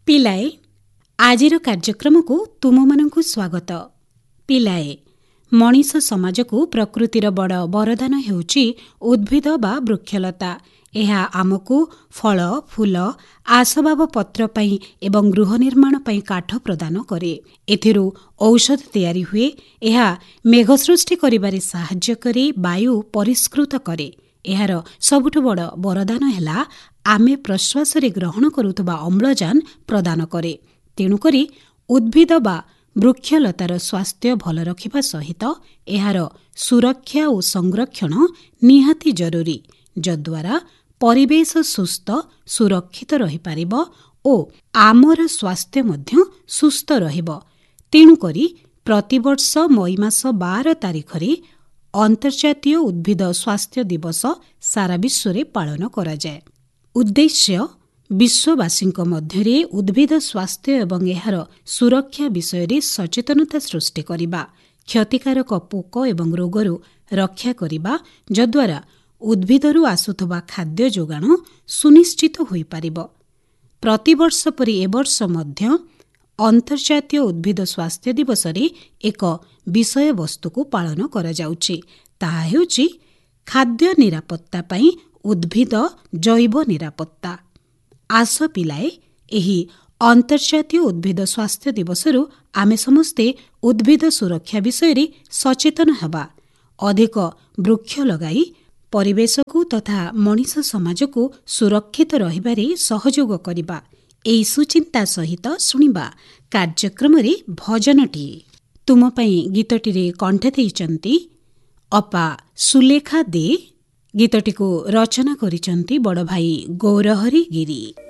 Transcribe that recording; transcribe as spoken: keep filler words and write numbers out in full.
ପିଲାଏ, ଆଜିର କାର୍ଯ୍ୟକ୍ରମକୁ ତୁମମାନଙ୍କୁ ସ୍ୱାଗତ। ପିଲାଏ, ମଣିଷ ସମାଜକୁ ପ୍ରକୃତିର ବଡ଼ ବରଦାନ ହେଉଛି ଉଦ୍ଭିଦ ବା ବୃକ୍ଷଲତା। ଏହା ଆମକୁ ଫଳ, ଫୁଲ, ଆସବାବପତ୍ର ପାଇଁ ଏବଂ ଗୃହ ନିର୍ମାଣ ପାଇଁ କାଠ ପ୍ରଦାନ କରେ। ଏଥିରୁ ଔଷଧ ତିଆରି ହୁଏ। ଏହା ମେଘ ସୃଷ୍ଟି କରିବାରେ ସାହାଯ୍ୟ କରେ, ବାୟୁ ପରିଷ୍କୃତ କରେ। ଏହାର ସବୁଠୁ ବଡ଼ ବରଦାନ ହେଲା ଆମେ ପ୍ରଶ୍ୱାସରେ ଗ୍ରହଣ କରୁଥିବା ଅମ୍ଳଜାନ ପ୍ରଦାନ କରେ। ତେଣୁକରି ଉଦ୍ଭିଦ ବା ବୃକ୍ଷଲତାର ସ୍ୱାସ୍ଥ୍ୟ ଭଲ ରଖିବା ସହିତ ଏହାର ସୁରକ୍ଷା ଓ ସଂରକ୍ଷଣ ନିହାତି ଜରୁରୀ, ଯଦ୍ୱାରା ପରିବେଶ ସୁସ୍ଥ ସୁରକ୍ଷିତ ରହିପାରିବ ଓ ଆମର ସ୍ୱାସ୍ଥ୍ୟ ମଧ୍ୟ ସୁସ୍ଥ ରହିବ। ତେଣୁକରି ପ୍ରତିବର୍ଷ ମଇ ମାସ ବାର ତାରିଖରେ ଅନ୍ତର୍ଜାତୀୟ ଉଦ୍ଭିଦ ସ୍ୱାସ୍ଥ୍ୟ ଦିବସ ସାରା ବିଶ୍ୱରେ ପାଳନ କରାଯାଏ। ଉଦ୍ଦେଶ୍ୟ ବିଶ୍ୱବାସୀଙ୍କ ମଧ୍ୟରେ ଉଦ୍ଭିଦ ସ୍ୱାସ୍ଥ୍ୟ ଏବଂ ଏହାର ସୁରକ୍ଷା ବିଷୟରେ ସଚେତନତା ସୃଷ୍ଟି କରିବା, କ୍ଷତିକାରକ ପୋକ ଏବଂ ରୋଗରୁ ରକ୍ଷା କରିବା, ଯଦ୍ୱାରା ଉଦ୍ଭିଦରୁ ଆସୁଥିବା ଖାଦ୍ୟ ଯୋଗାଣ ସୁନିଶ୍ଚିତ ହୋଇପାରିବ। ପ୍ରତିବର୍ଷ ପରି ଏବର୍ଷ ମଧ୍ୟ ଅନ୍ତର୍ଜାତୀୟ ଉଦ୍ଭିଦ ସ୍ୱାସ୍ଥ୍ୟ ଦିବସରେ ଏକ ବିଷୟବସ୍ତୁକୁ ପାଳନ କରାଯାଉଛି। ତାହା ହେଉଛି ଖାଦ୍ୟ ନିରାପତ୍ତା ପାଇଁ ଉଦ୍ଭିଦ ଜୈବ ନିରାପତ୍ତା। ଆସ ପିଲାଏ, ଏହି ଅନ୍ତର୍ଜାତୀୟ ଉଦ୍ଭିଦ ସ୍ୱାସ୍ଥ୍ୟ ଦିବସରୁ ଆମେ ସମସ୍ତେ ଉଦ୍ଭିଦ ସୁରକ୍ଷା ବିଷୟରେ ସଚେତନ ହେବା। ଅଧିକ ବୃକ୍ଷ ଲଗାଇ ପରିବେଶକୁ ତଥା ମଣିଷ ସମାଜକୁ ସୁରକ୍ଷିତ ରହିବାରେ ସହଯୋଗ କରିବା। ଏହି ସୁଚିନ୍ତା ସହିତ ଶୁଣିବା କାର୍ଯ୍ୟକ୍ରମରେ ଭଜନଟିଏ। ତୁମ ପାଇଁ ଗୀତଟିରେ କଣ୍ଠ ଦେଇଛନ୍ତି ଅପା ସୁଲେଖା ଦେ। ଗୀତଟିକୁ ରଚନା କରିଛନ୍ତି ବଡ଼ ଭାଇ ଗୌରହରି ଗିରି।